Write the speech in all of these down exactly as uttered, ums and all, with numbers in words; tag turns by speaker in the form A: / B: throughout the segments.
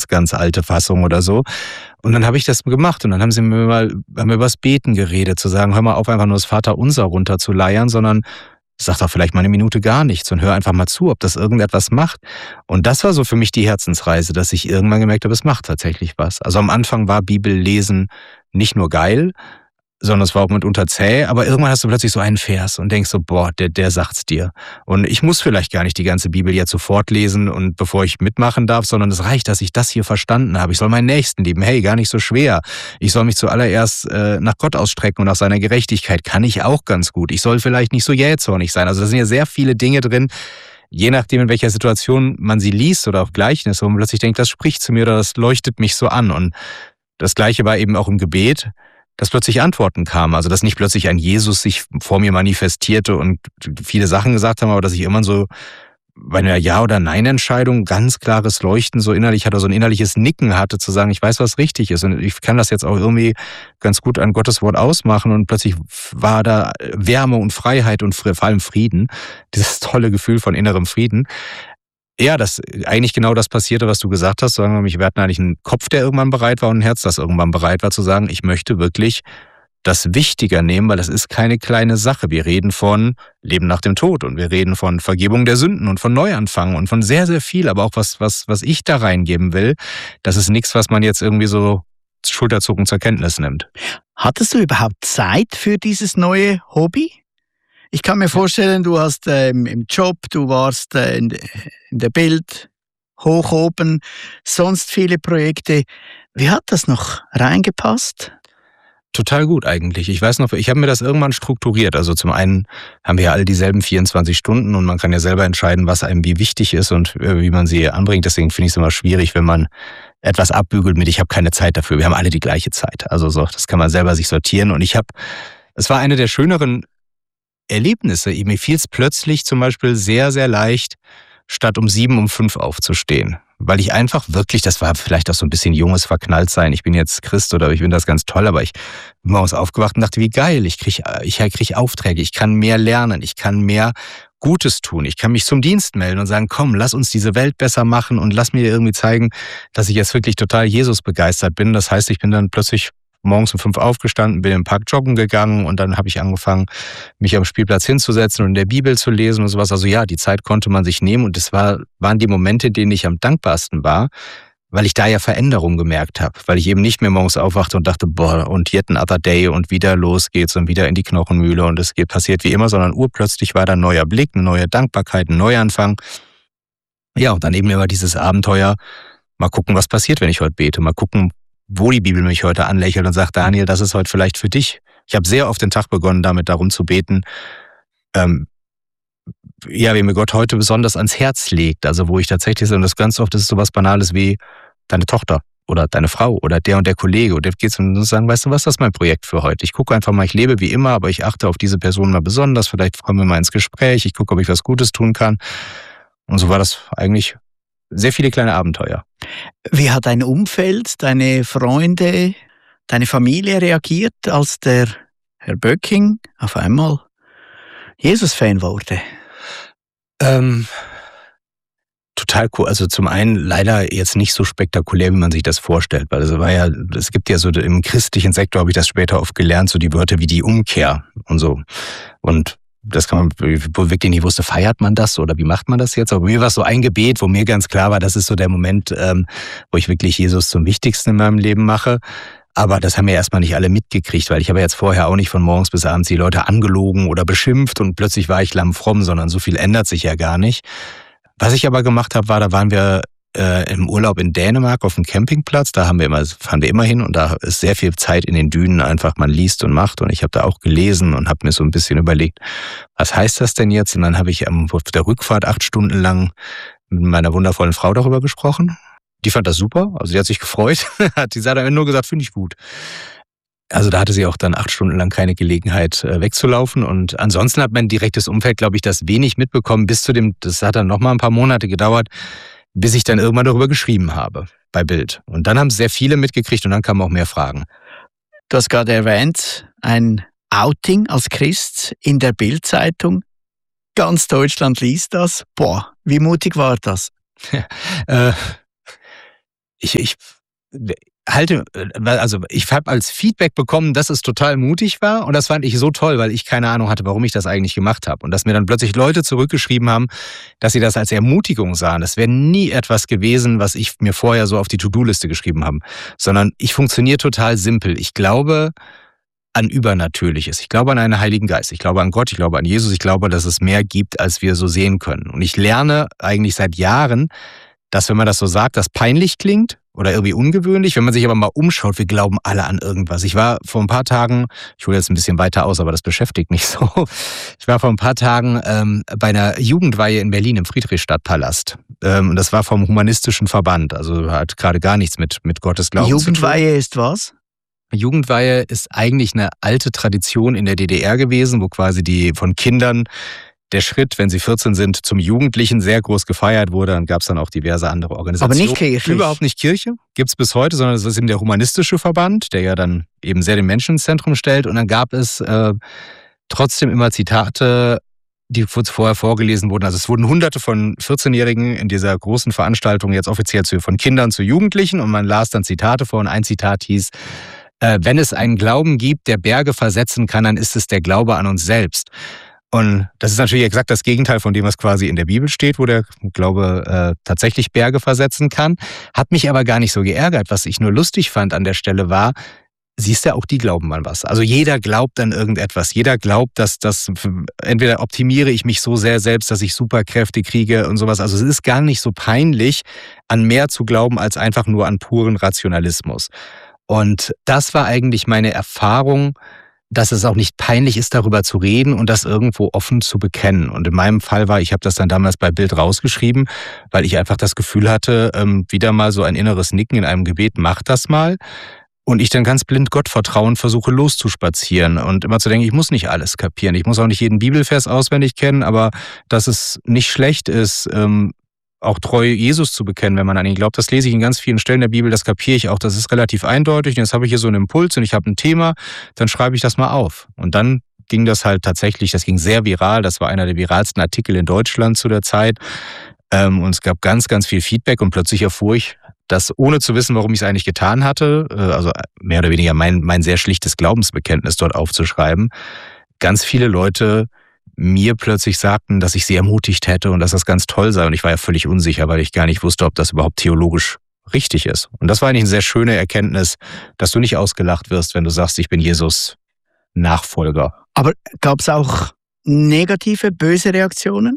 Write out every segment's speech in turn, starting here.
A: ganz alte Fassung oder so. Und dann habe ich das gemacht und dann haben sie mir mal haben wir über das Beten geredet, zu sagen, hör mal auf, einfach nur das Vaterunser runterzuleiern, sondern sag doch vielleicht mal eine Minute gar nichts und hör einfach mal zu, ob das irgendetwas macht. Und das war so für mich die Herzensreise, dass ich irgendwann gemerkt habe, es macht tatsächlich was. Also am Anfang war Bibellesen nicht nur geil, sondern es war auch mitunter zäh, aber irgendwann hast du plötzlich so einen Vers und denkst so, boah, der, der sagt's dir. Und ich muss vielleicht gar nicht die ganze Bibel jetzt sofort lesen und bevor ich mitmachen darf, sondern es reicht, dass ich das hier verstanden habe. Ich soll meinen Nächsten lieben. Hey, gar nicht so schwer. Ich soll mich zuallererst äh, nach Gott ausstrecken und nach seiner Gerechtigkeit. Kann ich auch ganz gut. Ich soll vielleicht nicht so jähzornig sein. Also da sind ja sehr viele Dinge drin, je nachdem, in welcher Situation man sie liest oder auch Gleichnisse, wo man plötzlich denkt, das spricht zu mir oder das leuchtet mich so an. Und das Gleiche war eben auch im Gebet, dass plötzlich Antworten kamen. Also dass nicht plötzlich ein Jesus sich vor mir manifestierte und viele Sachen gesagt haben, aber dass ich immer so bei einer Ja- oder Nein-Entscheidung ganz klares Leuchten so innerlich hatte, so ein innerliches Nicken hatte, zu sagen, ich weiß, was richtig ist und ich kann das jetzt auch irgendwie ganz gut an Gottes Wort ausmachen und plötzlich war da Wärme und Freiheit und vor allem Frieden, dieses tolle Gefühl von innerem Frieden. Ja, dass eigentlich genau das passierte, was du gesagt hast. Sagen wir mal, wir hatten eigentlich einen Kopf, der irgendwann bereit war und ein Herz, das irgendwann bereit war zu sagen, ich möchte wirklich das wichtiger nehmen, weil das ist keine kleine Sache. Wir reden von Leben nach dem Tod und wir reden von Vergebung der Sünden und von Neuanfang und von sehr, sehr viel, aber auch was, was, was ich da reingeben will, das ist nichts, was man jetzt irgendwie so schulterzuckend zur Kenntnis nimmt.
B: Hattest du überhaupt Zeit für dieses neue Hobby? Ich kann mir vorstellen, du hast ähm, im Job, du warst äh, in, in der Bild, hoch oben, sonst viele Projekte. Wie hat das noch reingepasst?
A: Total gut eigentlich. Ich weiß noch, ich habe mir das irgendwann strukturiert. Also zum einen haben wir ja alle dieselben vierundzwanzig Stunden und man kann ja selber entscheiden, was einem wie wichtig ist und wie man sie anbringt. Deswegen finde ich es immer schwierig, wenn man etwas abbügelt mit, ich habe keine Zeit dafür. Wir haben alle die gleiche Zeit. Also so, das kann man selber sich sortieren. Und ich habe, es war eine der schöneren Erlebnisse. Mir fiel es plötzlich zum Beispiel sehr, sehr leicht, statt um sieben, um fünf aufzustehen. Weil ich einfach wirklich, das war vielleicht auch so ein bisschen junges Verknalltsein. Ich bin jetzt Christ oder ich finde das ganz toll, aber ich bin morgens aufgewacht und dachte, wie geil, ich kriege ich krieg Aufträge, ich kann mehr lernen, ich kann mehr Gutes tun. Ich kann mich zum Dienst melden und sagen, komm, lass uns diese Welt besser machen und lass mir irgendwie zeigen, dass ich jetzt wirklich total Jesus begeistert bin. Das heißt, ich bin dann plötzlich morgens um fünf aufgestanden, bin im Park joggen gegangen und dann habe ich angefangen, mich am Spielplatz hinzusetzen und in der Bibel zu lesen und sowas. Also ja, die Zeit konnte man sich nehmen und das war, waren die Momente, in denen ich am dankbarsten war, weil ich da ja Veränderung gemerkt habe, weil ich eben nicht mehr morgens aufwachte und dachte, boah, und yet another day und wieder los geht's und wieder in die Knochenmühle und es geht passiert wie immer, sondern urplötzlich war da ein neuer Blick, eine neue Dankbarkeit, ein Neuanfang. Ja, und dann eben immer dieses Abenteuer, mal gucken, was passiert, wenn ich heute bete, mal gucken, wo die Bibel mich heute anlächelt und sagt, Daniel, das ist heute vielleicht für dich. Ich habe sehr oft den Tag begonnen, damit darum zu beten, ähm, ja, wie mir Gott heute besonders ans Herz legt. Also wo ich tatsächlich so, und das ganz oft ist so was Banales wie deine Tochter oder deine Frau oder der und der Kollege. Und der geht und sagen, weißt du was, das ist mein Projekt für heute. Ich gucke einfach mal, ich lebe wie immer, aber ich achte auf diese Person mal besonders. Vielleicht kommen wir mal ins Gespräch. Ich gucke, ob ich was Gutes tun kann. Und so war das eigentlich sehr viele kleine Abenteuer.
B: Wie hat dein Umfeld, deine Freunde, deine Familie reagiert, als der Herr Böcking auf einmal Jesus-Fan wurde?
A: Ähm, total cool. Also zum einen leider jetzt nicht so spektakulär, wie man sich das vorstellt, weil es war ja, es gibt ja so im christlichen Sektor, habe ich das später oft gelernt, so die Wörter wie die Umkehr und so. Und das kann man, wo wirklich nicht wusste, feiert man das oder wie macht man das jetzt? Aber bei mir war es so ein Gebet, wo mir ganz klar war, das ist so der Moment, ähm, wo ich wirklich Jesus zum Wichtigsten in meinem Leben mache. Aber das haben ja erstmal nicht alle mitgekriegt, weil ich habe jetzt vorher auch nicht von morgens bis abends die Leute angelogen oder beschimpft und plötzlich war ich lammfromm, sondern so viel ändert sich ja gar nicht. Was ich aber gemacht habe, war, da waren wir äh, im Urlaub in Dänemark auf dem Campingplatz, da haben wir immer, fahren wir immer hin und da ist sehr viel Zeit in den Dünen, einfach man liest und macht und ich habe da auch gelesen und habe mir so ein bisschen überlegt, was heißt das denn jetzt? Und dann habe ich auf der Rückfahrt acht Stunden lang mit meiner wundervollen Frau darüber gesprochen. Die fand das super, also die hat sich gefreut, die hat dann nur gesagt, finde ich gut. Also da hatte sie auch dann acht Stunden lang keine Gelegenheit äh, wegzulaufen und ansonsten hat mein direktes Umfeld, glaube ich, das wenig mitbekommen bis zu dem, das hat dann noch mal ein paar Monate gedauert, bis ich dann irgendwann darüber geschrieben habe bei Bild. Und dann haben sehr viele mitgekriegt und dann kamen auch mehr Fragen.
B: Du hast gerade erwähnt, ein Outing als Christ in der Bild-Zeitung. Ganz Deutschland liest das. Boah, wie mutig war das?
A: äh, Ich, ich halte, also ich habe als Feedback bekommen, dass es total mutig war und das fand ich so toll, weil ich keine Ahnung hatte, warum ich das eigentlich gemacht habe und dass mir dann plötzlich Leute zurückgeschrieben haben, dass sie das als Ermutigung sahen. Das wäre nie etwas gewesen, was ich mir vorher so auf die To-Do-Liste geschrieben habe, sondern ich funktioniere total simpel. Ich glaube an Übernatürliches. Ich glaube an einen Heiligen Geist. Ich glaube an Gott. Ich glaube an Jesus. Ich glaube, dass es mehr gibt, als wir so sehen können. Und ich lerne eigentlich seit Jahren, dass, wenn man das so sagt, das peinlich klingt oder irgendwie ungewöhnlich. Wenn man sich aber mal umschaut, wir glauben alle an irgendwas. Ich war vor ein paar Tagen, ich hole jetzt ein bisschen weiter aus, aber das beschäftigt mich so. Ich war vor ein paar Tagen ähm, bei einer Jugendweihe in Berlin im Friedrichstadtpalast. Ähm, und das war vom Humanistischen Verband. Also hat gerade gar nichts mit, mit Gottes Glauben zu tun.
B: Jugendweihe ist was?
A: Jugendweihe ist eigentlich eine alte Tradition in der D D R gewesen, wo quasi die von Kindern der Schritt, wenn sie vierzehn sind, zum Jugendlichen sehr groß gefeiert wurde. Dann gab es dann auch diverse andere Organisationen.
B: Aber nicht kirchlich?
A: Überhaupt nicht Kirche, gibt es bis heute, sondern es ist eben der Humanistische Verband, der ja dann eben sehr den Menschen ins Zentrum stellt. Und dann gab es äh, trotzdem immer Zitate, die vorher vorgelesen wurden. Also es wurden hunderte von vierzehnjährigen in dieser großen Veranstaltung jetzt offiziell zu, von Kindern zu Jugendlichen und man las dann Zitate vor und ein Zitat hieß, äh, wenn es einen Glauben gibt, der Berge versetzen kann, dann ist es der Glaube an uns selbst. Und das ist natürlich exakt das Gegenteil von dem, was quasi in der Bibel steht, wo der Glaube äh, tatsächlich Berge versetzen kann. Hat mich aber gar nicht so geärgert. Was ich nur lustig fand an der Stelle war, siehst du, auch die glauben an was. Also jeder glaubt an irgendetwas. Jeder glaubt, dass das, entweder optimiere ich mich so sehr selbst, dass ich Superkräfte kriege und sowas. Also es ist gar nicht so peinlich, an mehr zu glauben, als einfach nur an puren Rationalismus. Und das war eigentlich meine Erfahrung, dass es auch nicht peinlich ist, darüber zu reden und das irgendwo offen zu bekennen. Und in meinem Fall war, ich habe das dann damals bei Bild rausgeschrieben, weil ich einfach das Gefühl hatte, wieder mal so ein inneres Nicken in einem Gebet, mach das mal. Und ich dann ganz blind Gott vertrauen versuche loszuspazieren und immer zu denken, ich muss nicht alles kapieren. Ich muss auch nicht jeden Bibelvers auswendig kennen, aber dass es nicht schlecht ist, auch treu Jesus zu bekennen, wenn man an ihn glaubt. Das lese ich in ganz vielen Stellen der Bibel, das kapiere ich auch. Das ist relativ eindeutig. Und jetzt habe ich hier so einen Impuls und ich habe ein Thema, dann schreibe ich das mal auf. Und dann ging das halt tatsächlich, das ging sehr viral. Das war einer der viralsten Artikel in Deutschland zu der Zeit. Und es gab ganz, ganz viel Feedback und plötzlich erfuhr ich, dass ohne zu wissen, warum ich es eigentlich getan hatte, also mehr oder weniger mein, mein sehr schlichtes Glaubensbekenntnis dort aufzuschreiben, ganz viele Leute mir plötzlich sagten, dass ich sie ermutigt hätte und dass das ganz toll sei. Und ich war ja völlig unsicher, weil ich gar nicht wusste, ob das überhaupt theologisch richtig ist. Und das war eigentlich eine sehr schöne Erkenntnis, dass du nicht ausgelacht wirst, wenn du sagst, ich bin Jesus Nachfolger.
B: Aber gab es auch negative, böse Reaktionen?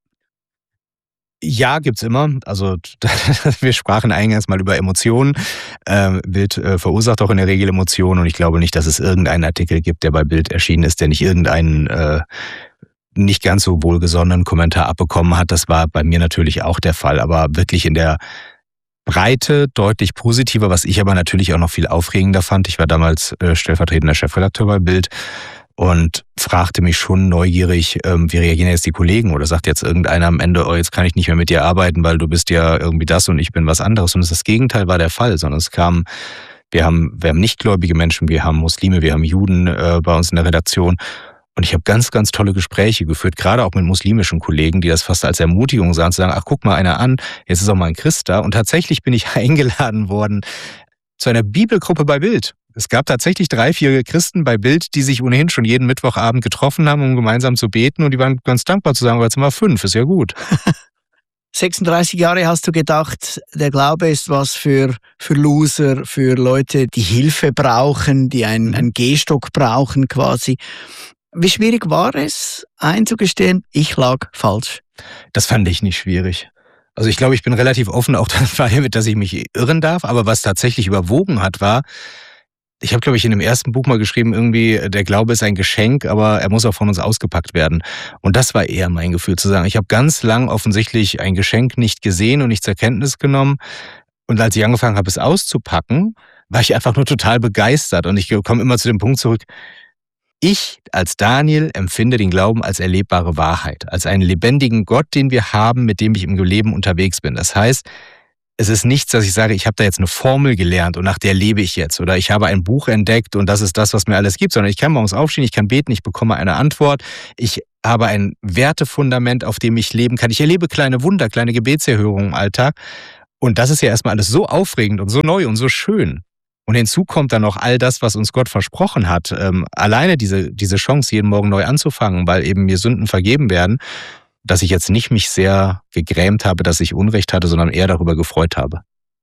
A: Ja, gibt's immer. Also wir sprachen eingangs mal über Emotionen. Ähm, Bild äh, verursacht auch in der Regel Emotionen und ich glaube nicht, dass es irgendeinen Artikel gibt, der bei Bild erschienen ist, der nicht irgendeinen äh, nicht ganz so wohlgesonnenen Kommentar abbekommen hat. Das war bei mir natürlich auch der Fall, aber wirklich in der Breite deutlich positiver, was ich aber natürlich auch noch viel aufregender fand. Ich war damals äh, stellvertretender Chefredakteur bei Bild und fragte mich schon neugierig, ähm, wie reagieren jetzt die Kollegen oder sagt jetzt irgendeiner am Ende, oh, jetzt kann ich nicht mehr mit dir arbeiten, weil du bist ja irgendwie das und ich bin was anderes. Und das Gegenteil war der Fall, sondern es kam, wir haben, wir haben nichtgläubige Menschen, wir haben Muslime, wir haben Juden äh, bei uns in der Redaktion. Und ich habe ganz, ganz tolle Gespräche geführt, gerade auch mit muslimischen Kollegen, die das fast als Ermutigung sahen, zu sagen, ach, guck mal einer an, jetzt ist auch mal ein Christ da. Und tatsächlich bin ich eingeladen worden zu einer Bibelgruppe bei Bild. Es gab tatsächlich drei, vier Christen bei Bild, die sich ohnehin schon jeden Mittwochabend getroffen haben, um gemeinsam zu beten. Und die waren ganz dankbar zu sagen, aber jetzt sind wir fünf, ist ja gut.
B: sechsunddreißig Jahre hast du gedacht, der Glaube ist was für, für Loser, für Leute, die Hilfe brauchen, die einen, einen Gehstock brauchen quasi. Wie schwierig war es, einzugestehen, ich lag falsch?
A: Das fand ich nicht schwierig. Also ich glaube, ich bin relativ offen auch damit, dass ich mich irren darf. Aber was tatsächlich überwogen hat, war, ich habe, glaube ich, in dem ersten Buch mal geschrieben, irgendwie, der Glaube ist ein Geschenk, aber er muss auch von uns ausgepackt werden. Und das war eher mein Gefühl, zu sagen, ich habe ganz lang offensichtlich ein Geschenk nicht gesehen und nicht zur Kenntnis genommen. Und als ich angefangen habe, es auszupacken, war ich einfach nur total begeistert. Und ich komme immer zu dem Punkt zurück, ich als Daniel empfinde den Glauben als erlebbare Wahrheit, als einen lebendigen Gott, den wir haben, mit dem ich im Leben unterwegs bin. Das heißt, es ist nichts, dass ich sage, ich habe da jetzt eine Formel gelernt und nach der lebe ich jetzt. Oder ich habe ein Buch entdeckt und das ist das, was mir alles gibt. Sondern ich kann morgens aufstehen, ich kann beten, ich bekomme eine Antwort. Ich habe ein Wertefundament, auf dem ich leben kann. Ich erlebe kleine Wunder, kleine Gebetserhörungen im Alltag. Und das ist ja erstmal alles so aufregend und so neu und so schön. Und hinzu kommt dann noch all das, was uns Gott versprochen hat. Ähm, alleine diese, diese Chance, jeden Morgen neu anzufangen, weil eben mir Sünden vergeben werden, dass ich jetzt nicht mich sehr gegrämt habe, dass ich Unrecht hatte, sondern eher darüber gefreut habe.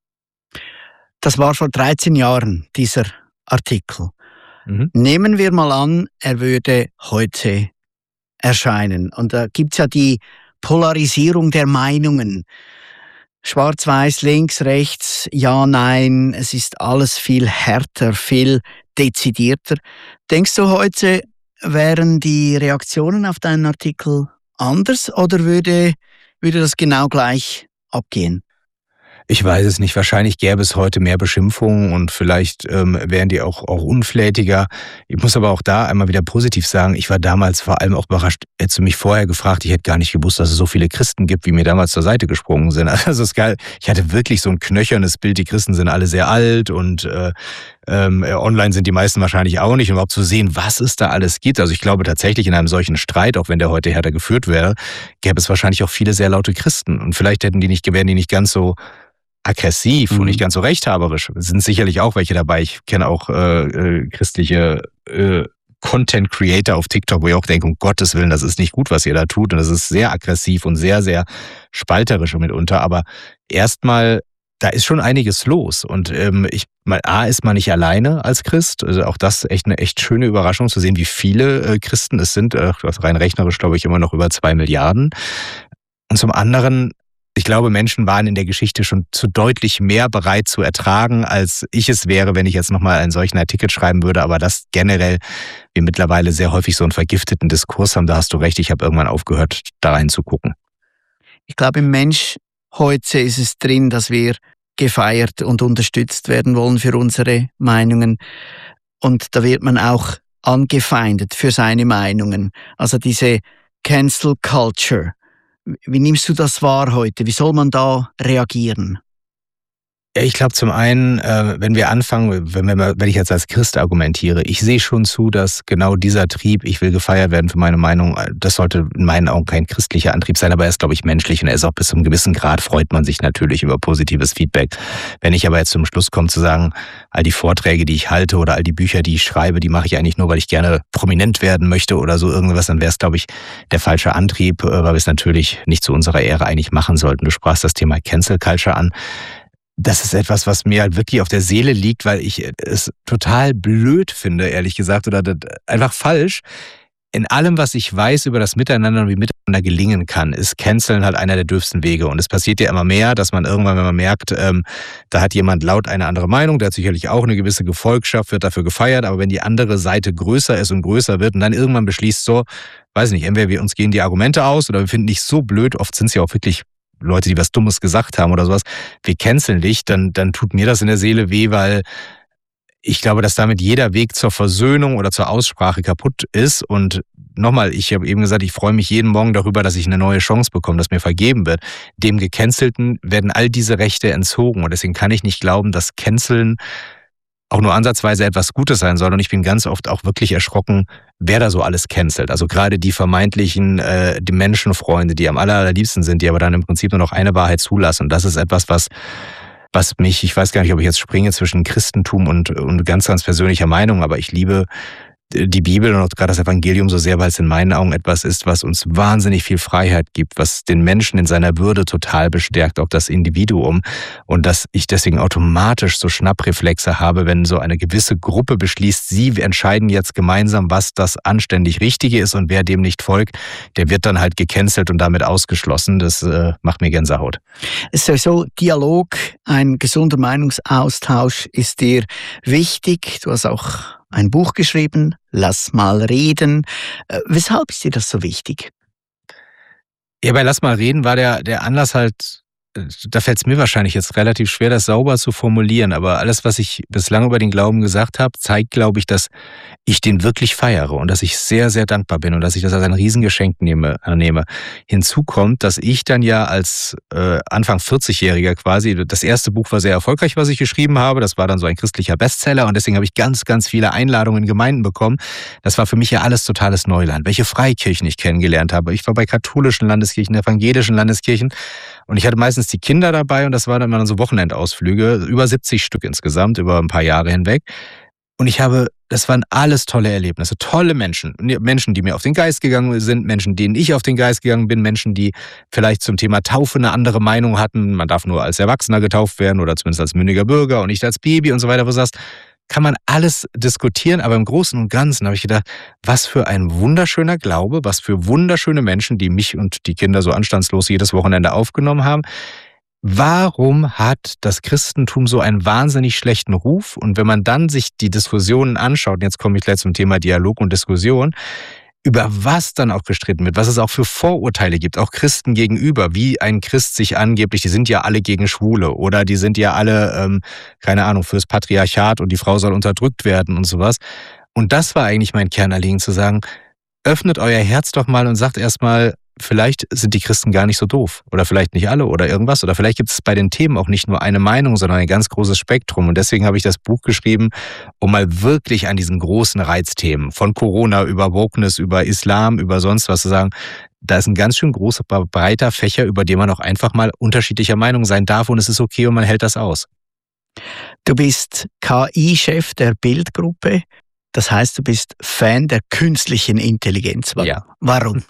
B: Das war vor dreizehn Jahren, dieser Artikel.
A: Mhm.
B: Nehmen wir mal an, er würde heute erscheinen. Und da gibt's ja die Polarisierung der Meinungen. Schwarz-Weiß, links, rechts, ja, nein, es ist alles viel härter, viel dezidierter. Denkst du, heute wären die Reaktionen auf deinen Artikel anders oder würde, würde das genau gleich abgehen?
A: Ich weiß es nicht. Wahrscheinlich gäbe es heute mehr Beschimpfungen und vielleicht ähm, wären die auch, auch unflätiger. Ich muss aber auch da einmal wieder positiv sagen, ich war damals vor allem auch überrascht. Hättest du mich vorher gefragt, ich hätte gar nicht gewusst, dass es so viele Christen gibt, wie mir damals zur Seite gesprungen sind. Also das ist geil. Ich hatte wirklich so ein knöchernes Bild, die Christen sind alle sehr alt und äh, ähm, online sind die meisten wahrscheinlich auch nicht. Und überhaupt zu sehen, was es da alles gibt. Also ich glaube tatsächlich in einem solchen Streit, auch wenn der heute härter geführt wäre, gäbe es wahrscheinlich auch viele sehr laute Christen. Und vielleicht hätten die nicht, wären die nicht ganz so aggressiv mhm. und nicht ganz so rechthaberisch. Es sind sicherlich auch welche dabei. Ich kenne auch äh, äh, christliche äh, Content Creator auf TikTok, wo ich auch denke, um Gottes Willen, das ist nicht gut, was ihr da tut. Und das ist sehr aggressiv und sehr, sehr spalterisch mitunter. Aber erstmal, da ist schon einiges los. Und ähm, ich mal, A, ist man nicht alleine als Christ. Also auch das echt eine echt schöne Überraschung zu sehen, wie viele äh, Christen es sind. Äh, rein rechnerisch glaube ich immer noch über zwei Milliarden. Und zum anderen, ich glaube, Menschen waren in der Geschichte schon zu deutlich mehr bereit zu ertragen, als ich es wäre, wenn ich jetzt nochmal einen solchen Artikel schreiben würde. Aber dass generell wir mittlerweile sehr häufig so einen vergifteten Diskurs haben, da hast du recht, ich habe irgendwann aufgehört, da reinzugucken.
B: Ich glaube, im Mensch heute ist es drin, dass wir gefeiert und unterstützt werden wollen für unsere Meinungen. Und da wird man auch angefeindet für seine Meinungen. Also diese Cancel Culture. Wie nimmst du das wahr heute? Wie soll man da reagieren?
A: Ja, ich glaube zum einen, äh, wenn wir anfangen, wenn, wir, wenn ich jetzt als Christ argumentiere, ich sehe schon zu, dass genau dieser Trieb, ich will gefeiert werden für meine Meinung, das sollte in meinen Augen kein christlicher Antrieb sein, aber er ist, glaube ich, menschlich und er ist auch bis zu einem gewissen Grad, freut man sich natürlich über positives Feedback. Wenn ich aber jetzt zum Schluss komme zu sagen, all die Vorträge, die ich halte oder all die Bücher, die ich schreibe, die mache ich eigentlich nur, weil ich gerne prominent werden möchte oder so irgendwas, dann wäre es, glaube ich, der falsche Antrieb, weil wir es natürlich nicht zu unserer Ehre eigentlich machen sollten. Du sprachst das Thema Cancel Culture an. Das ist etwas, was mir halt wirklich auf der Seele liegt, weil ich es total blöd finde, ehrlich gesagt, oder einfach falsch. In allem, was ich weiß über das Miteinander und wie Miteinander gelingen kann, ist Canceln halt einer der dürfsten Wege. Und es passiert ja immer mehr, dass man irgendwann, wenn man merkt, ähm, da hat jemand laut eine andere Meinung, der hat sicherlich auch eine gewisse Gefolgschaft, wird dafür gefeiert, aber wenn die andere Seite größer ist und größer wird und dann irgendwann beschließt so, weiß nicht, entweder wir uns gehen die Argumente aus oder wir finden dich so blöd, oft sind es ja auch wirklich Leute, die was Dummes gesagt haben oder sowas, wir canceln dich, dann, dann tut mir das in der Seele weh, weil ich glaube, dass damit jeder Weg zur Versöhnung oder zur Aussprache kaputt ist. Und nochmal, ich habe eben gesagt, ich freue mich jeden Morgen darüber, dass ich eine neue Chance bekomme, dass mir vergeben wird. Dem Gecancelten werden all diese Rechte entzogen. Und deswegen kann ich nicht glauben, dass Canceln auch nur ansatzweise etwas Gutes sein soll. Und ich bin ganz oft auch wirklich erschrocken, wer da so alles cancelt. Also gerade die vermeintlichen, äh, die Menschenfreunde, die am allerliebsten sind, die aber dann im Prinzip nur noch eine Wahrheit zulassen. Und das ist etwas, was was mich, ich weiß gar nicht, ob ich jetzt springe zwischen Christentum und, und ganz, ganz persönlicher Meinung, aber ich liebe die Bibel und auch gerade das Evangelium so sehr, weil es in meinen Augen etwas ist, was uns wahnsinnig viel Freiheit gibt, was den Menschen in seiner Würde total bestärkt, auch das Individuum. Und dass ich deswegen automatisch so Schnappreflexe habe, wenn so eine gewisse Gruppe beschließt, sie entscheiden jetzt gemeinsam, was das anständig Richtige ist und wer dem nicht folgt, der wird dann halt gecancelt und damit ausgeschlossen. Das äh, macht mir Gänsehaut.
B: Es ist sowieso Dialog, ein gesunder Meinungsaustausch ist dir wichtig. Du hast auch ein Buch geschrieben, Lass mal reden. Äh, weshalb ist dir das so wichtig?
A: Ja, bei Lass mal reden war der, der Anlass halt, da fällt es mir wahrscheinlich jetzt relativ schwer, das sauber zu formulieren, aber alles, was ich bislang über den Glauben gesagt habe, zeigt, glaube ich, dass ich den wirklich feiere und dass ich sehr, sehr dankbar bin und dass ich das als ein Riesengeschenk nehme, annehme. Hinzu kommt, dass ich dann ja als äh, Anfang vierzigjähriger quasi, das erste Buch war sehr erfolgreich, was ich geschrieben habe, das war dann so ein christlicher Bestseller und deswegen habe ich ganz, ganz viele Einladungen in Gemeinden bekommen. Das war für mich ja alles totales Neuland, welche Freikirchen ich kennengelernt habe. Ich war bei katholischen Landeskirchen, evangelischen Landeskirchen und ich hatte meistens meistens die Kinder dabei und das waren dann immer so Wochenendausflüge, über siebzig Stück insgesamt, über ein paar Jahre hinweg. Und ich habe, das waren alles tolle Erlebnisse, tolle Menschen. Menschen, die mir auf den Geist gegangen sind, Menschen, denen ich auf den Geist gegangen bin, Menschen, die vielleicht zum Thema Taufe eine andere Meinung hatten. Man darf nur als Erwachsener getauft werden oder zumindest als mündiger Bürger und nicht als Baby und so weiter, wo du sagst, kann man alles diskutieren, aber im Großen und Ganzen habe ich gedacht, was für ein wunderschöner Glaube, was für wunderschöne Menschen, die mich und die Kinder so anstandslos jedes Wochenende aufgenommen haben. Warum hat das Christentum so einen wahnsinnig schlechten Ruf? Und wenn man dann sich die Diskussionen anschaut, und jetzt komme ich gleich zum Thema Dialog und Diskussion, über was dann auch gestritten wird, was es auch für Vorurteile gibt, auch Christen gegenüber, wie ein Christ sich angeblich, die sind ja alle gegen Schwule oder die sind ja alle, ähm, keine Ahnung, fürs Patriarchat und die Frau soll unterdrückt werden und sowas. Und das war eigentlich mein Kernanliegen, zu sagen, öffnet euer Herz doch mal und sagt erstmal, vielleicht sind die Christen gar nicht so doof oder vielleicht nicht alle oder irgendwas oder vielleicht gibt es bei den Themen auch nicht nur eine Meinung, sondern ein ganz großes Spektrum und deswegen habe ich das Buch geschrieben, um mal wirklich an diesen großen Reizthemen von Corona über Wokeness, über Islam, über sonst was zu sagen, da ist ein ganz schön großer, breiter Fächer, über den man auch einfach mal unterschiedlicher Meinung sein darf und es ist okay und man hält das aus.
B: Du bist K I-Chef der Bildgruppe, das heißt, du bist Fan der künstlichen Intelligenz.
A: Ja.
B: Warum?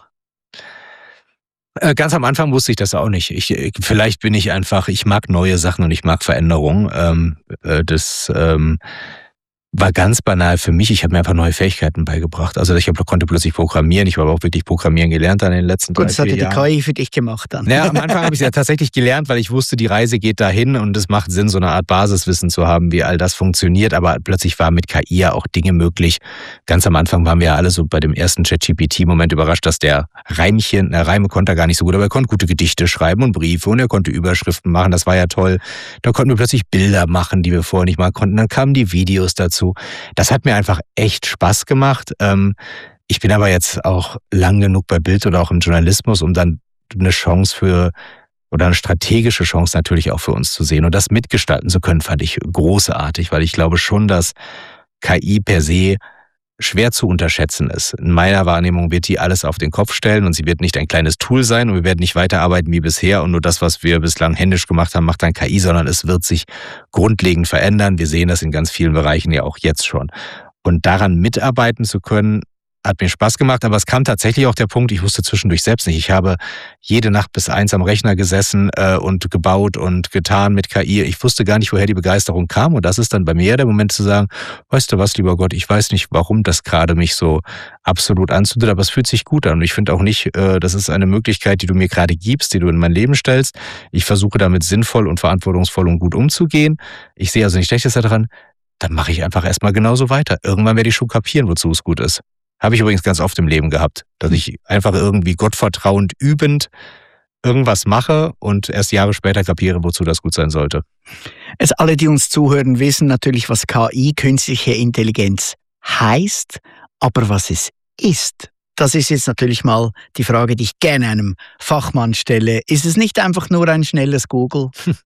A: Ganz am Anfang wusste ich das auch nicht. Ich, vielleicht bin ich einfach, ich mag neue Sachen und ich mag Veränderungen. Ähm, das ähm, war ganz banal für mich. Ich habe mir einfach neue Fähigkeiten beigebracht. Also ich konnte plötzlich programmieren. Ich habe auch wirklich programmieren gelernt dann in den letzten
B: Gut,
A: drei,
B: das hatte
A: vier
B: die
A: Jahren.
B: K I für dich gemacht dann.
A: Ja, am Anfang habe ich es ja tatsächlich gelernt, weil ich wusste, die Reise geht dahin und es macht Sinn, so eine Art Basiswissen zu haben, wie all das funktioniert. Aber plötzlich waren mit K I ja auch Dinge möglich. Ganz am Anfang waren wir ja alle so bei dem ersten ChatGPT-Moment überrascht, dass der Reimchen, na, Reime konnte er gar nicht so gut, aber er konnte gute Gedichte schreiben und Briefe und er konnte Überschriften machen. Das war ja toll. Da konnten wir plötzlich Bilder machen, die wir vorher nicht mal konnten. Dann kamen die Videos dazu. Das hat mir einfach echt Spaß gemacht. Ich bin aber jetzt auch lang genug bei Bild oder auch im Journalismus, um dann eine Chance für oder eine strategische Chance natürlich auch für uns zu sehen. Und das mitgestalten zu können, fand ich großartig, weil ich glaube schon, dass K I per se schwer zu unterschätzen ist. In meiner Wahrnehmung wird die alles auf den Kopf stellen und sie wird nicht ein kleines Tool sein und wir werden nicht weiterarbeiten wie bisher und nur das, was wir bislang händisch gemacht haben, macht dann K I, sondern es wird sich grundlegend verändern. Wir sehen das in ganz vielen Bereichen ja auch jetzt schon. Und daran mitarbeiten zu können, hat mir Spaß gemacht, aber es kam tatsächlich auch der Punkt, ich wusste zwischendurch selbst nicht. Ich habe jede Nacht bis eins am Rechner gesessen äh, und gebaut und getan mit K I. Ich wusste gar nicht, woher die Begeisterung kam und das ist dann bei mir der Moment zu sagen, weißt du was, lieber Gott, ich weiß nicht, warum das gerade mich so absolut anzündet, aber es fühlt sich gut an und ich finde auch nicht, äh, das ist eine Möglichkeit, die du mir gerade gibst, die du in mein Leben stellst. Ich versuche damit sinnvoll und verantwortungsvoll und gut umzugehen. Ich sehe also nichts Schlechtes daran. Dann mache ich einfach erstmal genauso weiter. Irgendwann werde ich schon kapieren, wozu es gut ist. Habe ich übrigens ganz oft im Leben gehabt, dass ich einfach irgendwie gottvertrauend übend irgendwas mache und erst Jahre später kapiere, wozu das gut sein sollte.
B: Es alle, die uns zuhören, wissen natürlich, was K I, künstliche Intelligenz, heißt, aber was es ist. Das ist jetzt natürlich mal die Frage, die ich gerne einem Fachmann stelle. Ist es nicht einfach nur ein schnelles Google?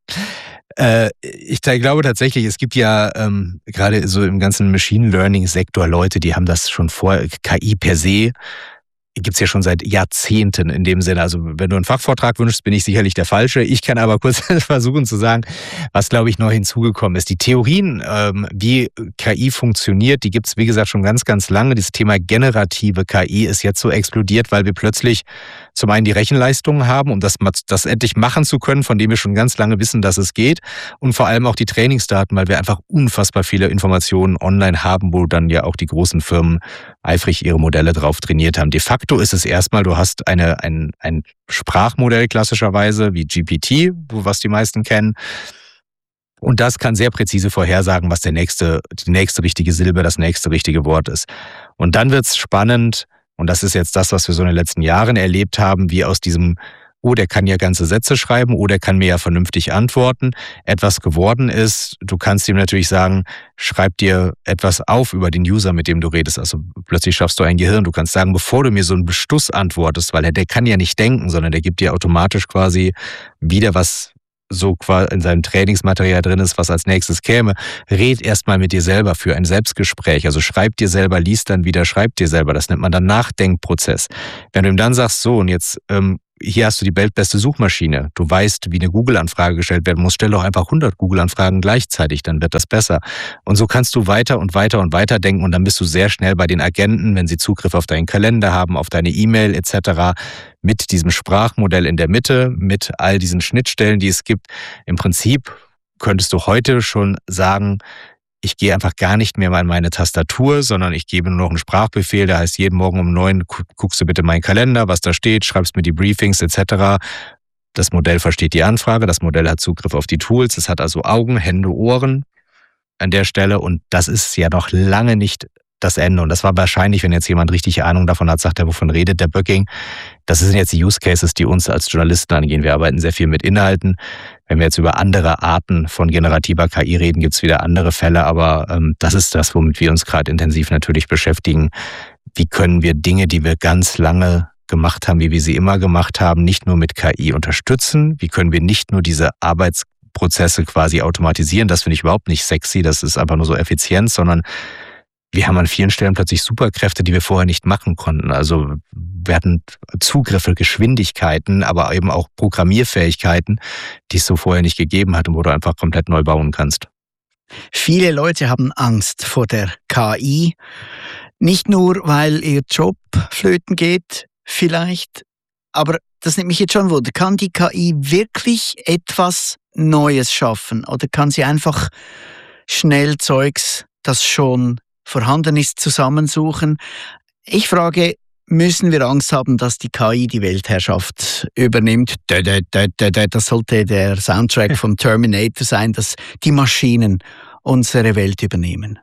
A: Äh, ich glaube tatsächlich, es gibt ja ähm, gerade so im ganzen Machine Learning Sektor Leute, die haben das schon vor, K I per se gibt's ja schon seit Jahrzehnten in dem Sinne. Also wenn du einen Fachvortrag wünschst, bin ich sicherlich der Falsche. Ich kann aber kurz versuchen zu sagen, was, glaube ich, neu hinzugekommen ist. Die Theorien, ähm, wie K I funktioniert, die gibt's wie gesagt, schon ganz, ganz lange. Dieses Thema generative K I ist jetzt so explodiert, weil wir plötzlich zum einen die Rechenleistungen haben, um das, das endlich machen zu können, von dem wir schon ganz lange wissen, dass es geht. Und vor allem auch die Trainingsdaten, weil wir einfach unfassbar viele Informationen online haben, wo dann ja auch die großen Firmen eifrig ihre Modelle drauf trainiert haben. De facto ist es erstmal, du hast eine, ein, ein Sprachmodell klassischerweise wie G P T, was die meisten kennen. Und das kann sehr präzise vorhersagen, was der nächste, die nächste richtige Silbe, das nächste richtige Wort ist. Und dann wird's spannend, und das ist jetzt das, was wir so in den letzten Jahren erlebt haben, wie aus diesem, oh, der kann ja ganze Sätze schreiben, oh, der kann mir ja vernünftig antworten, etwas geworden ist. Du kannst ihm natürlich sagen, schreib dir etwas auf über den User, mit dem du redest. Also plötzlich schaffst du ein Gehirn. Du kannst sagen, bevor du mir so einen Beschluss antwortest, weil er, der kann ja nicht denken, sondern der gibt dir automatisch quasi wieder was so in seinem Trainingsmaterial drin ist, was als nächstes käme, red erstmal mit dir selber für ein Selbstgespräch. Also schreib dir selber, lies dann wieder, schreib dir selber. Das nennt man dann Nachdenkprozess. Wenn du ihm dann sagst, so und jetzt ähm, hier hast du die weltbeste Suchmaschine. Du weißt, wie eine Google-Anfrage gestellt werden muss. Stell doch einfach hundert Google-Anfragen gleichzeitig, dann wird das besser. Und so kannst du weiter und weiter und weiter denken und dann bist du sehr schnell bei den Agenten, wenn sie Zugriff auf deinen Kalender haben, auf deine E-Mail et cetera, mit diesem Sprachmodell in der Mitte, mit all diesen Schnittstellen, die es gibt. Im Prinzip könntest du heute schon sagen, ich gehe einfach gar nicht mehr mal in meine Tastatur, sondern ich gebe nur noch einen Sprachbefehl, der heißt, jeden Morgen um neun guckst du bitte meinen Kalender, was da steht, schreibst mir die Briefings et cetera. Das Modell versteht die Anfrage, das Modell hat Zugriff auf die Tools, es hat also Augen, Hände, Ohren an der Stelle und das ist ja noch lange nicht das Ende. Und das war wahrscheinlich, wenn jetzt jemand richtig Ahnung davon hat, sagt er, wovon redet der Böcking. Das sind jetzt die Use Cases, die uns als Journalisten angehen. Wir arbeiten sehr viel mit Inhalten. Wenn wir jetzt über andere Arten von generativer K I reden, gibt es wieder andere Fälle. Aber ähm, das ist das, womit wir uns gerade intensiv natürlich beschäftigen. Wie können wir Dinge, die wir ganz lange gemacht haben, wie wir sie immer gemacht haben, nicht nur mit K I unterstützen? Wie können wir nicht nur diese Arbeitsprozesse quasi automatisieren? Das finde ich überhaupt nicht sexy. Das ist einfach nur so effizient, sondern wir haben an vielen Stellen plötzlich Superkräfte, die wir vorher nicht machen konnten. Also wir hatten Zugriffe, Geschwindigkeiten, aber eben auch Programmierfähigkeiten, die es so vorher nicht gegeben hat und wo du einfach komplett neu bauen kannst.
B: Viele Leute haben Angst vor der K I. Nicht nur, weil ihr Job flöten geht, vielleicht, aber das nimmt mich jetzt schon wunder. Kann die K I wirklich etwas Neues schaffen oder kann sie einfach schnell Zeugs, das schon vorhanden ist, zusammensuchen? Ich frage, müssen wir Angst haben, dass die K I die Weltherrschaft übernimmt? Das sollte der Soundtrack vom Terminator sein, dass die Maschinen unsere Welt übernehmen.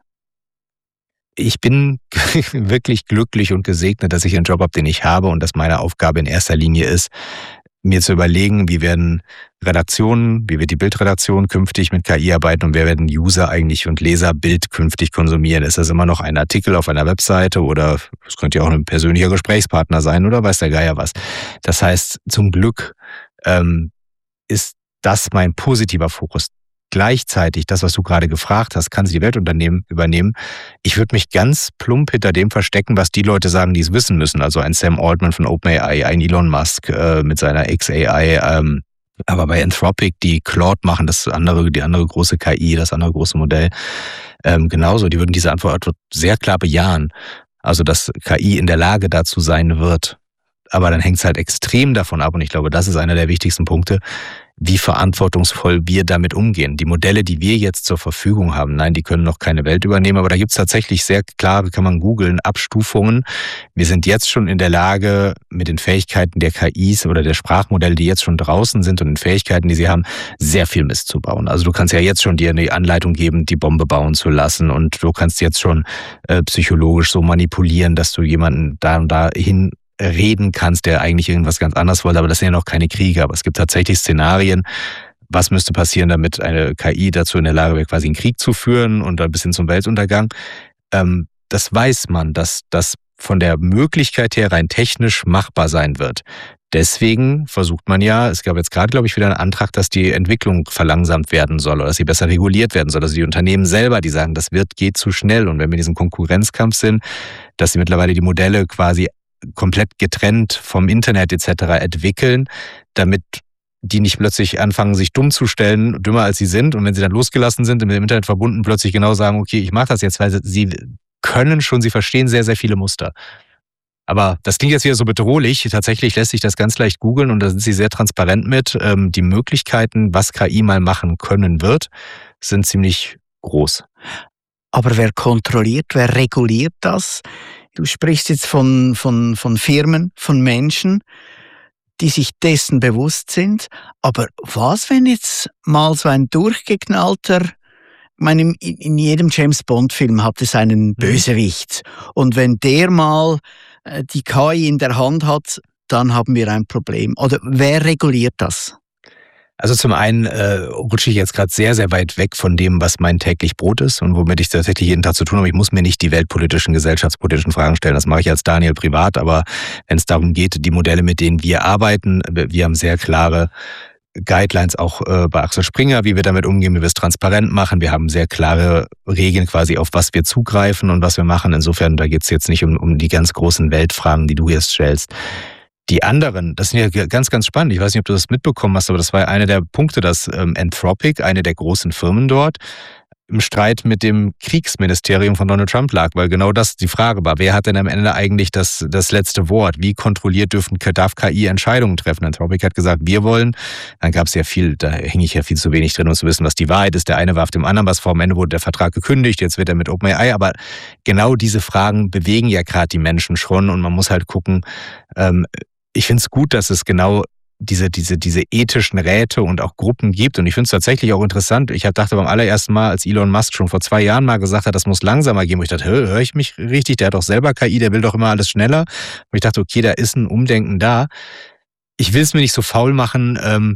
A: Ich bin wirklich glücklich und gesegnet, dass ich einen Job habe, den ich habe und dass meine Aufgabe in erster Linie ist, mir zu überlegen, wie werden Redaktionen, wie wird die Bildredaktion künftig mit K I arbeiten und wer werden User eigentlich und Leser Bild künftig konsumieren? Ist das immer noch ein Artikel auf einer Webseite oder es könnte ja auch ein persönlicher Gesprächspartner sein oder weiß der Geier was. Das heißt, zum Glück ähm, ist das mein positiver Fokus. Gleichzeitig, das, was du gerade gefragt hast, kann sie die Weltunternehmen übernehmen. Ich würde mich ganz plump hinter dem verstecken, was die Leute sagen, die es wissen müssen. Also ein Sam Altman von OpenAI, ein Elon Musk äh, mit seiner X A I, ähm, aber bei Anthropic, die Claude machen, das andere, die andere große K I, das andere große Modell, ähm, genauso, die würden diese Antwort sehr klar bejahen. Also, dass K I in der Lage dazu sein wird. Aber dann hängt es halt extrem davon ab, und ich glaube, das ist einer der wichtigsten Punkte, wie verantwortungsvoll wir damit umgehen. Die Modelle, die wir jetzt zur Verfügung haben, nein, die können noch keine Welt übernehmen, aber da gibt es tatsächlich sehr klare, kann man googeln, Abstufungen. Wir sind jetzt schon in der Lage, mit den Fähigkeiten der K Is oder der Sprachmodelle, die jetzt schon draußen sind und den Fähigkeiten, die sie haben, sehr viel Mist zu bauen. Also du kannst ja jetzt schon dir eine Anleitung geben, die Bombe bauen zu lassen, und du kannst jetzt schon äh, psychologisch so manipulieren, dass du jemanden da und da hin reden kannst, der eigentlich irgendwas ganz anderes wollte, aber das sind ja noch keine Kriege. Aber es gibt tatsächlich Szenarien, was müsste passieren, damit eine K I dazu in der Lage wäre, quasi einen Krieg zu führen und ein bisschen zum Weltuntergang. Ähm, das weiß man, dass das von der Möglichkeit her rein technisch machbar sein wird. Deswegen versucht man ja, es gab jetzt gerade, glaube ich, wieder einen Antrag, dass die Entwicklung verlangsamt werden soll oder dass sie besser reguliert werden soll. Also die Unternehmen selber, die sagen, das wird, geht zu schnell. Und wenn wir in diesem Konkurrenzkampf sind, dass sie mittlerweile die Modelle quasi komplett getrennt vom Internet et cetera entwickeln, damit die nicht plötzlich anfangen, sich dumm zu stellen, dümmer als sie sind, und wenn sie dann losgelassen sind, mit dem Internet verbunden, plötzlich genau sagen, okay, ich mache das jetzt, weil sie können schon, sie verstehen sehr, sehr viele Muster. Aber das klingt jetzt wieder so bedrohlich. Tatsächlich lässt sich das ganz leicht googeln und da sind sie sehr transparent mit. Die Möglichkeiten, was K I mal machen können wird, sind ziemlich groß.
B: Aber wer kontrolliert, wer reguliert das? Du sprichst jetzt von, von, von Firmen, von Menschen, die sich dessen bewusst sind. Aber was, wenn jetzt mal so ein durchgeknallter, ich meine, in, in jedem James-Bond-Film hat es einen Bösewicht. Und wenn der mal äh, die K I in der Hand hat, dann haben wir ein Problem. Oder wer reguliert das?
A: Also zum einen äh, rutsche ich jetzt gerade sehr, sehr weit weg von dem, was mein täglich Brot ist und womit ich tatsächlich jeden Tag zu tun habe. Ich muss mir nicht die weltpolitischen, gesellschaftspolitischen Fragen stellen. Das mache ich als Daniel privat. Aber wenn es darum geht, die Modelle, mit denen wir arbeiten, wir haben sehr klare Guidelines auch äh, bei Axel Springer, wie wir damit umgehen, wie wir es transparent machen. Wir haben sehr klare Regeln quasi, auf was wir zugreifen und was wir machen. Insofern, da geht es jetzt nicht um, um die ganz großen Weltfragen, die du jetzt stellst. Die anderen, das sind ja ganz, ganz spannend. Ich weiß nicht, ob du das mitbekommen hast, aber das war ja einer der Punkte, dass ähm, Anthropic, eine der großen Firmen dort, im Streit mit dem Kriegsministerium von Donald Trump lag, weil genau das die Frage war. Wer hat denn am Ende eigentlich das, das letzte Wort? Wie kontrolliert dürfen, darf K I Entscheidungen treffen? Anthropic hat gesagt, wir wollen. Dann gab es ja viel, da hing ich ja viel zu wenig drin, um zu wissen, was die Wahrheit ist. Der eine warf dem anderen was vor, am Ende wurde der Vertrag gekündigt, jetzt wird er mit OpenAI. Aber genau diese Fragen bewegen ja gerade die Menschen schon und man muss halt gucken, ähm, ich finde es gut, dass es genau diese, diese, diese ethischen Räte und auch Gruppen gibt. Und ich finde es tatsächlich auch interessant. Ich dachte beim allerersten Mal, als Elon Musk schon vor zwei Jahren mal gesagt hat, das muss langsamer gehen, wo ich dachte, höre ich mich richtig? Der hat doch selber K I, der will doch immer alles schneller. Und ich dachte, okay, da ist ein Umdenken da. Ich will es mir nicht so faul machen, ähm,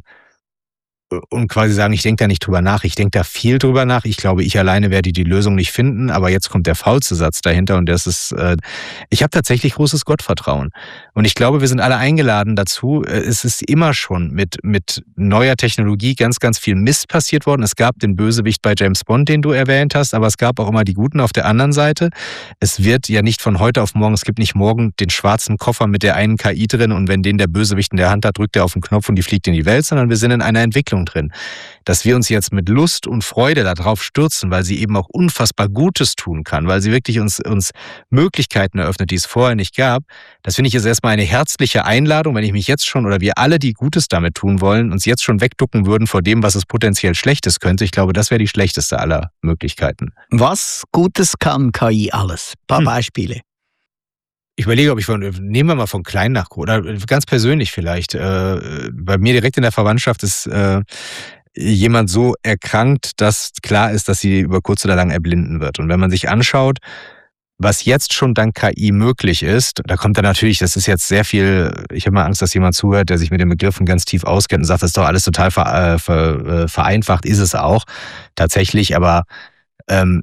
A: und quasi sagen, ich denke da nicht drüber nach. Ich denke da viel drüber nach. Ich glaube, ich alleine werde die Lösung nicht finden. Aber jetzt kommt der faulste Satz dahinter und das ist, äh, ich habe tatsächlich großes Gottvertrauen. Und ich glaube, wir sind alle eingeladen dazu. Es ist immer schon mit, mit neuer Technologie ganz, ganz viel Mist passiert worden. Es gab den Bösewicht bei James Bond, den du erwähnt hast, aber es gab auch immer die Guten auf der anderen Seite. Es wird ja nicht von heute auf morgen, es gibt nicht morgen den schwarzen Koffer mit der einen K I drin und wenn den der Bösewicht in der Hand hat, drückt er auf den Knopf und die fliegt in die Welt, sondern wir sind in einer Entwicklung drin. Dass wir uns jetzt mit Lust und Freude darauf stürzen, weil sie eben auch unfassbar Gutes tun kann, weil sie wirklich uns, uns Möglichkeiten eröffnet, die es vorher nicht gab. Das finde ich jetzt erstmal eine herzliche Einladung, wenn ich mich jetzt schon oder wir alle, die Gutes damit tun wollen, uns jetzt schon wegducken würden vor dem, was es potenziell Schlechtes könnte. Ich glaube, das wäre die schlechteste aller Möglichkeiten.
B: Was Gutes kann K I alles? Ein paar hm. Beispiele.
A: Ich überlege, ob ich von, nehmen wir mal von klein nach oder ganz persönlich vielleicht. Äh, bei mir direkt in der Verwandtschaft ist äh, jemand so erkrankt, dass klar ist, dass sie über kurz oder lang erblinden wird. Und wenn man sich anschaut, was jetzt schon dank K I möglich ist, da kommt dann natürlich, das ist jetzt sehr viel, ich habe mal Angst, dass jemand zuhört, der sich mit den Begriffen ganz tief auskennt und sagt, das ist doch alles total ver, ver, vereinfacht, ist es auch tatsächlich, aber ähm,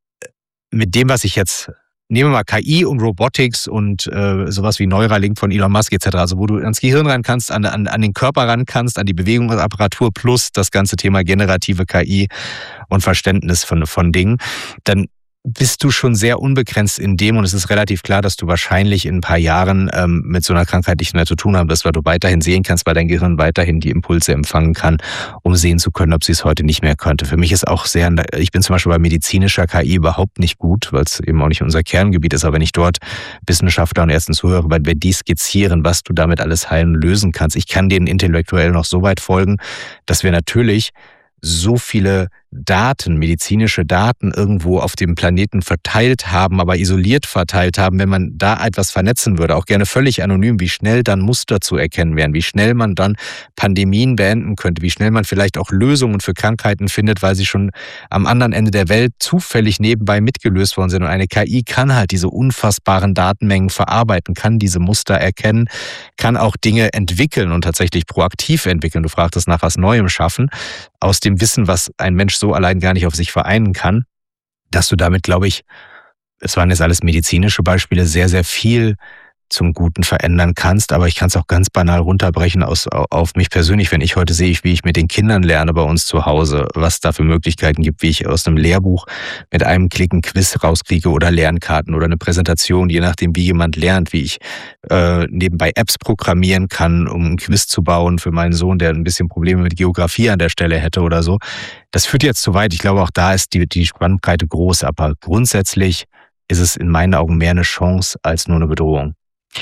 A: mit dem, was ich jetzt nehmen wir mal K I und Robotics und äh, sowas wie Neuralink von Elon Musk et cetera, also wo du ans Gehirn ran kannst, an, an, an den Körper ran kannst, an die Bewegungsapparatur plus das ganze Thema generative K I und Verständnis von, von Dingen, dann bist du schon sehr unbegrenzt in dem und es ist relativ klar, dass du wahrscheinlich in ein paar Jahren ähm, mit so einer Krankheit nichts mehr zu tun haben wirst, weil du weiterhin sehen kannst, weil dein Gehirn weiterhin die Impulse empfangen kann, um sehen zu können, ob sie es heute nicht mehr könnte. Für mich ist auch sehr, ich bin zum Beispiel bei medizinischer K I überhaupt nicht gut, weil es eben auch nicht unser Kerngebiet ist, aber wenn ich dort Wissenschaftler und Ärzten zuhöre, weil wenn die skizzieren, was du damit alles heilen lösen kannst, ich kann denen intellektuell noch so weit folgen, dass wir natürlich so viele Daten, medizinische Daten irgendwo auf dem Planeten verteilt haben, aber isoliert verteilt haben, wenn man da etwas vernetzen würde, auch gerne völlig anonym, wie schnell dann Muster zu erkennen wären, wie schnell man dann Pandemien beenden könnte, wie schnell man vielleicht auch Lösungen für Krankheiten findet, weil sie schon am anderen Ende der Welt zufällig nebenbei mitgelöst worden sind. Und eine K I kann halt diese unfassbaren Datenmengen verarbeiten, kann diese Muster erkennen, kann auch Dinge entwickeln und tatsächlich proaktiv entwickeln. Du fragtest nach was Neuem schaffen, aus dem Wissen, was ein Mensch so allein gar nicht auf sich vereinen kann, dass du damit, glaube ich, es waren jetzt alles medizinische Beispiele, sehr, sehr viel zum Guten verändern kannst, aber ich kann es auch ganz banal runterbrechen aus, auf mich persönlich, wenn ich heute sehe, wie ich mit den Kindern lerne bei uns zu Hause, was da für Möglichkeiten gibt, wie ich aus einem Lehrbuch mit einem Klick ein Quiz rauskriege oder Lernkarten oder eine Präsentation, je nachdem, wie jemand lernt, wie ich äh, nebenbei Apps programmieren kann, um ein Quiz zu bauen für meinen Sohn, der ein bisschen Probleme mit Geografie an der Stelle hätte oder so. Das führt jetzt zu weit. Ich glaube, auch da ist die, die Spannbreite groß, aber grundsätzlich ist es in meinen Augen mehr eine Chance als nur eine Bedrohung.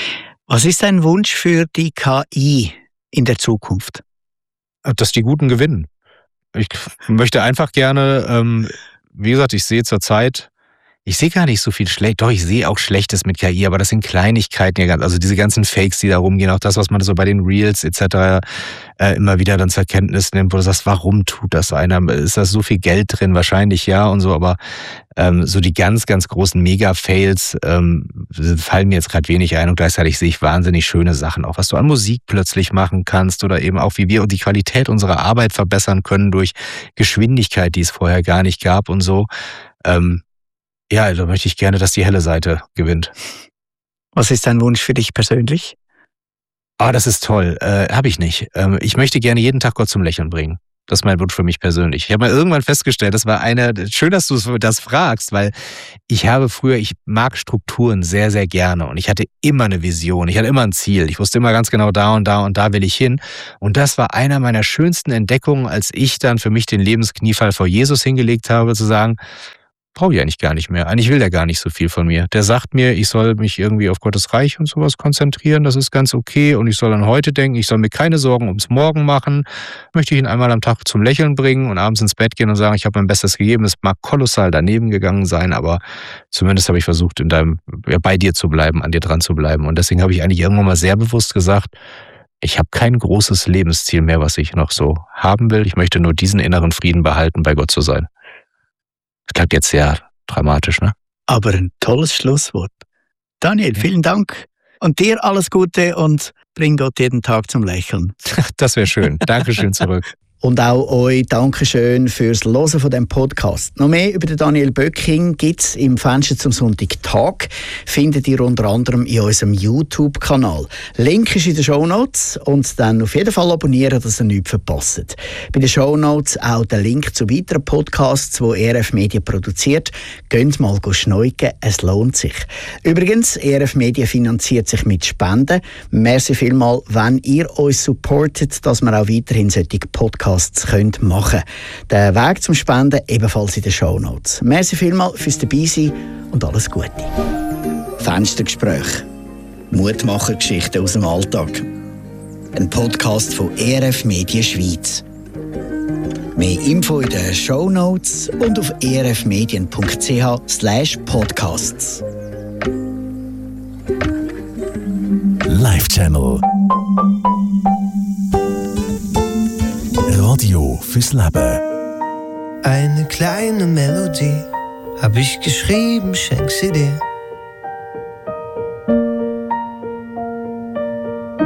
B: Was ist dein Wunsch für die K I in der Zukunft?
A: Dass die Guten gewinnen. Ich möchte einfach gerne, ähm, wie gesagt, ich sehe zurzeit, ich sehe gar nicht so viel schlecht, doch ich sehe auch Schlechtes mit K I, aber das sind Kleinigkeiten, also diese ganzen Fakes, die da rumgehen, auch das, was man so bei den Reels et cetera äh, immer wieder dann zur Kenntnis nimmt, wo du sagst, warum tut das einer? Ist da so viel Geld drin? Wahrscheinlich ja und so, aber ähm, so die ganz, ganz großen Mega-Fails ähm, fallen mir jetzt gerade wenig ein und gleichzeitig sehe ich wahnsinnig schöne Sachen, auch was du an Musik plötzlich machen kannst oder eben auch, wie wir die Qualität unserer Arbeit verbessern können durch Geschwindigkeit, die es vorher gar nicht gab und so. Ähm, Ja, da möchte ich gerne, dass die helle Seite gewinnt.
B: Was ist dein Wunsch für dich persönlich?
A: Ah, das ist toll. Äh, habe ich nicht. Ähm, ich möchte gerne jeden Tag Gott zum Lächeln bringen. Das ist mein Wunsch für mich persönlich. Ich habe mal irgendwann festgestellt, das war einer, schön, dass du das fragst, weil ich habe früher, ich mag Strukturen sehr, sehr gerne und ich hatte immer eine Vision, ich hatte immer ein Ziel. Ich wusste immer ganz genau, da und da und da will ich hin. Und das war einer meiner schönsten Entdeckungen, als ich dann für mich den Lebenskniefall vor Jesus hingelegt habe, zu sagen, brauche ich eigentlich gar nicht mehr. Eigentlich will der gar nicht so viel von mir. Der sagt mir, ich soll mich irgendwie auf Gottes Reich und sowas konzentrieren, das ist ganz okay und ich soll an heute denken, ich soll mir keine Sorgen ums Morgen machen, möchte ich ihn einmal am Tag zum Lächeln bringen und abends ins Bett gehen und sagen, ich habe mein Bestes gegeben, es mag kolossal daneben gegangen sein, aber zumindest habe ich versucht, in deinem, ja, bei dir zu bleiben, an dir dran zu bleiben und deswegen habe ich eigentlich irgendwann mal sehr bewusst gesagt, ich habe kein großes Lebensziel mehr, was ich noch so haben will, ich möchte nur diesen inneren Frieden behalten, bei Gott zu sein. Das klingt jetzt sehr dramatisch, ne?
B: Aber ein tolles Schlusswort. Daniel, vielen Dank. Und dir alles Gute und bring Gott jeden Tag zum Lächeln.
A: Das wäre schön. Dankeschön zurück.
B: Und auch euch Dankeschön fürs Hören von diesem Podcast. Noch mehr über den Daniel Böcking gibt es im Fenster zum Sonntag Tag. Findet ihr unter anderem in unserem YouTube-Kanal. Link ist in den Shownotes und dann auf jeden Fall abonnieren, dass ihr nichts verpasst. Bei den Shownotes auch der Link zu weiteren Podcasts, die E R F Media produziert. Geht mal schneuken, es lohnt sich. Übrigens, E R F Media finanziert sich mit Spenden. Merci vielmals, wenn ihr uns supportet, dass wir auch weiterhin solche Podcasts könnt machen. Der Weg zum Spenden ebenfalls in den Shownotes. Merci vielmals fürs Dabeisein und alles Gute. Fenstergespräch. Mutmacher-Geschichten aus dem Alltag. Ein Podcast von E R F Media Schweiz. Mehr Info in den Shownotes und auf erfmedien.ch slash podcasts.
C: Live Channel. Radio fürs Leben.
D: Eine kleine Melodie hab ich geschrieben, schenk sie dir.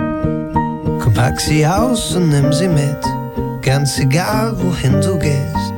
D: Komm, pack sie aus und nimm sie mit, ganz egal wohin du gehst.